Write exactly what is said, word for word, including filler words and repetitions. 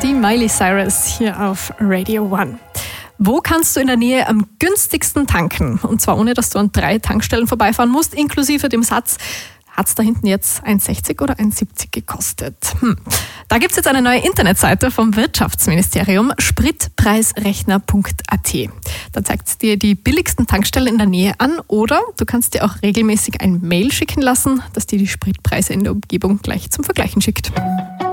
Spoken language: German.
die Miley Cyrus hier auf Radio One. Wo kannst du in der Nähe am günstigsten tanken? Und zwar ohne, dass du an drei Tankstellen vorbeifahren musst, inklusive dem Satz, hat es da hinten jetzt eins sechzig oder eins siebzig gekostet? Hm. Da gibt es jetzt eine neue Internetseite vom Wirtschaftsministerium, spritpreisrechner punkt a t. Da zeigt es dir die billigsten Tankstellen in der Nähe an oder du kannst dir auch regelmäßig ein Mail schicken lassen, das dir die Spritpreise in der Umgebung gleich zum Vergleichen schickt.